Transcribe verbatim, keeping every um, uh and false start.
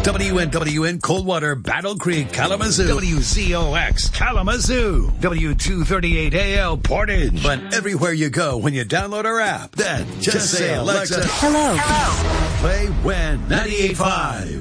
W N W N Coldwater, Battle Creek, Kalamazoo. W Z O X, Kalamazoo. W two thirty-eight A L, Portage. But everywhere you go when you download our app, then just, just say, Alexa, hello. Hello. Play When ninety-eight point five.